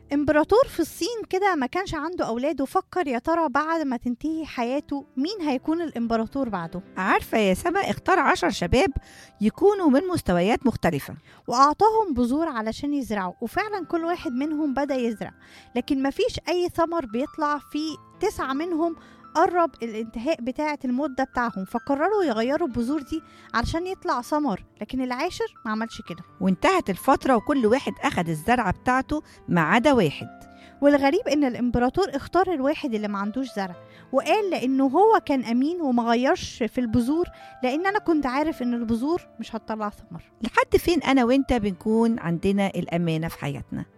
امبراطور في الصين كده ما كانش عنده أولاد، وفكر يا ترى بعد ما تنتهي حياته مين هيكون الامبراطور بعده. عارفة يا سما، اختار 10 شباب يكونوا من مستويات مختلفة. وأعطاهم بذور علشان يزرعوا، وفعلا كل واحد منهم بدأ يزرع، لكن مفيش أي ثمر بيطلع. في 9 منهم قرب الانتهاء بتاعة المدة بتاعهم، فقرروا يغيروا البذور دي علشان يطلع ثمر، لكن العاشر ما عملش كده. وانتهت الفترة وكل واحد أخد الزرعة بتاعته ما عدا واحد. والغريب ان الامبراطور اختار الواحد اللي ما عندوش زرع، وقال لانه هو كان امين وما غيرش في البذور، لان انا كنت عارف ان البذور مش هتطلع ثمر. لحد فين أنا وإنت بنكون عندنا الأمانة في حياتنا؟